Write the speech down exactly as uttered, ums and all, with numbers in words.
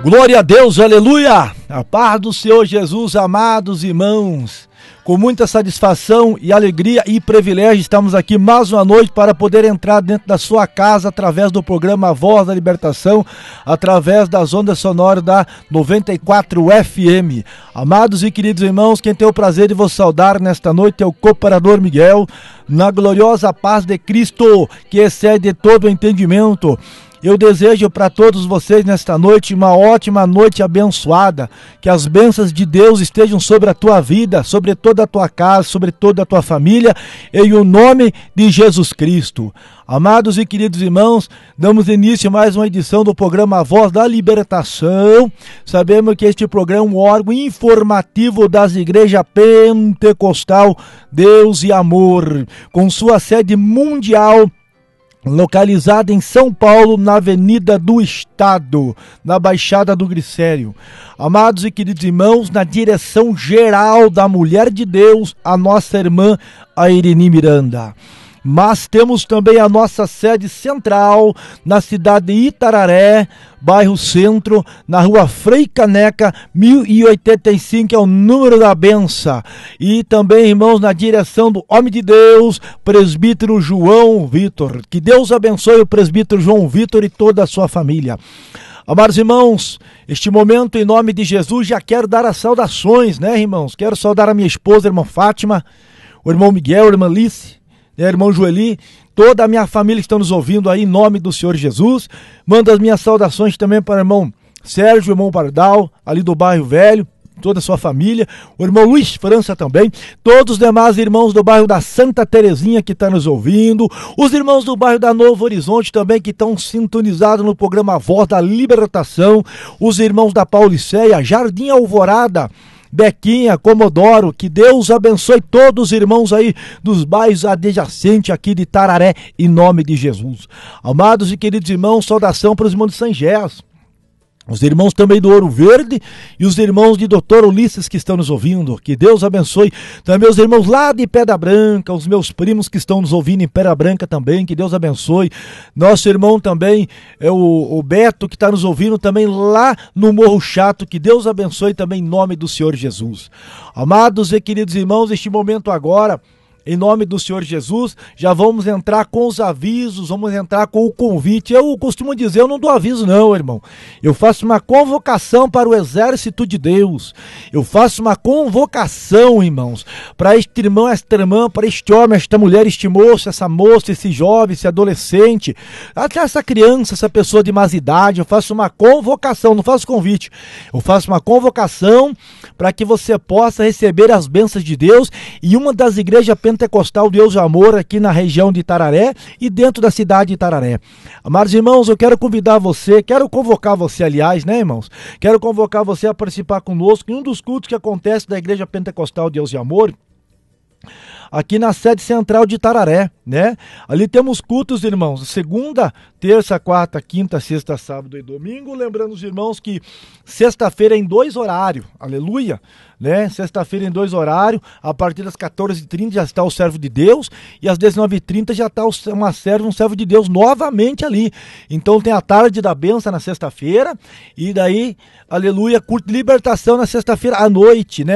Glória a Deus, aleluia! A paz do Senhor Jesus, amados irmãos. Com muita satisfação e alegria e privilégio, estamos aqui mais uma noite para poder entrar dentro da sua casa através do programa Voz da Libertação, através das ondas sonoras da noventa e quatro F M. Amados e queridos irmãos, quem tem o prazer de vos saudar nesta noite é o cooperador Miguel, na gloriosa paz de Cristo, que excede todo o entendimento. Eu desejo para todos vocês nesta noite uma ótima noite abençoada, que as bênçãos de Deus estejam sobre a tua vida, sobre toda a tua casa, sobre toda a tua família, em o nome de Jesus Cristo. Amados e queridos irmãos, damos início a mais uma edição do programa Voz da Libertação. Sabemos que este programa é um órgão informativo das igrejas pentecostal Deus e Amor, com sua sede mundial localizada em São Paulo, na Avenida do Estado, na Baixada do Glicério. Amados e queridos irmãos, na direção geral da Mulher de Deus, a nossa irmã a Ireni Miranda. Mas temos também a nossa sede central na cidade de Itararé, bairro Centro, na rua Frei Caneca, mil e oitenta e cinco, é o número da benção. E também, irmãos, na direção do homem de Deus, presbítero João Vitor. Que Deus abençoe o presbítero João Vitor e toda a sua família. Amados irmãos, este momento, em nome de Jesus, já quero dar as saudações, né, irmãos? Quero saudar a minha esposa, a irmã Fátima, o irmão Miguel, a irmã Alice, né, irmão Joeli, toda a minha família que está nos ouvindo aí, em nome do Senhor Jesus. Mando as minhas saudações também para o irmão Sérgio, o irmão Pardal, ali do bairro Velho, toda a sua família, o irmão Luiz França também, todos os demais irmãos do bairro da Santa Terezinha que estão nos ouvindo, os irmãos do bairro da Novo Horizonte também que estão sintonizados no programa Voz da Libertação, os irmãos da Pauliceia, Jardim Alvorada, Bequinha, Comodoro, que Deus abençoe todos os irmãos aí dos bairros adjacentes aqui de Itararé, em nome de Jesus. Amados e queridos irmãos, saudação para os irmãos de Sangés, os irmãos também do Ouro Verde e os irmãos de doutor Ulisses que estão nos ouvindo, que Deus abençoe também os irmãos lá de Pedra Branca, os meus primos que estão nos ouvindo em Pedra Branca também, que Deus abençoe. Nosso irmão também é o, o Beto que está nos ouvindo também lá no Morro Chato, que Deus abençoe também em nome do Senhor Jesus. Amados e queridos irmãos, este momento agora, em nome do Senhor Jesus, já vamos entrar com os avisos, vamos entrar com o convite. Eu costumo dizer, eu não dou aviso não, irmão. Eu faço uma convocação para o exército de Deus. Eu faço uma convocação, irmãos, para este irmão, esta irmã, para este homem, esta mulher, este moço, essa moça, esse jovem, esse adolescente, até essa criança, essa pessoa de mais idade. Eu faço uma convocação, não faço convite. Eu faço uma convocação para que você possa receber as bênçãos de Deus e uma das igrejas pentecostal Deus e Amor aqui na região de Itararé e dentro da cidade de Itararé. Amados irmãos, eu quero convidar você, quero convocar você, aliás, né, irmãos? Quero convocar você a participar conosco em um dos cultos que acontece da igreja pentecostal Deus e Amor, aqui na sede central de Itararé, né? Ali temos cultos, irmãos, segunda, terça, quarta, quinta, sexta, sábado e domingo. Lembrando os irmãos que sexta-feira é em dois horários, aleluia, né? Sexta-feira em dois horários, a partir das quatorze e trinta já está o servo de Deus e às dezenove e trinta já está uma serva, um servo de Deus novamente ali. Então tem a tarde da bênção na sexta-feira e daí, aleluia, culto de libertação na sexta-feira à noite, né?